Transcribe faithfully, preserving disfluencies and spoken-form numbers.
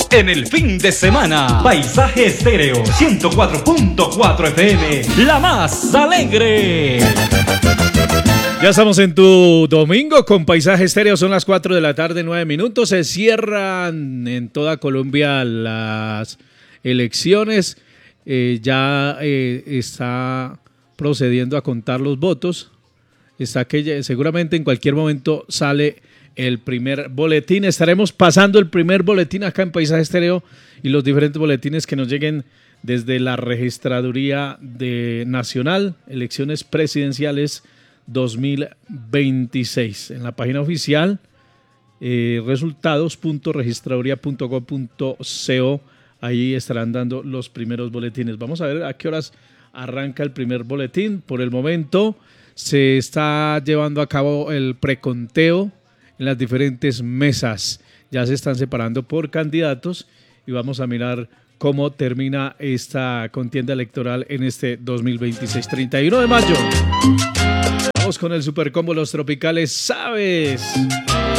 en el fin de semana. Paisaje Estéreo ciento cuatro punto cuatro F M, la más alegre. Ya estamos en tu domingo con Paisaje Estéreo, son las cuatro de la tarde, nueve minutos. Se cierran en toda Colombia las elecciones. Eh, ya eh, está procediendo a contar los votos. Está que ya, seguramente en cualquier momento sale el primer boletín. Estaremos pasando el primer boletín acá en Paisaje Estéreo y los diferentes boletines que nos lleguen desde la Registraduría de Nacional, Elecciones Presidenciales dos mil veintiséis. En la página oficial, eh, resultados punto registraduría punto gob punto co, ahí estarán dando los primeros boletines. Vamos a ver a qué horas arranca el primer boletín. Por el momento se está llevando a cabo el preconteo en las diferentes mesas. Ya se están separando por candidatos y vamos a mirar cómo termina esta contienda electoral en este dos mil veintiséis, treinta y uno de mayo. Vamos con el Supercombo Los Tropicales, ¿sabes?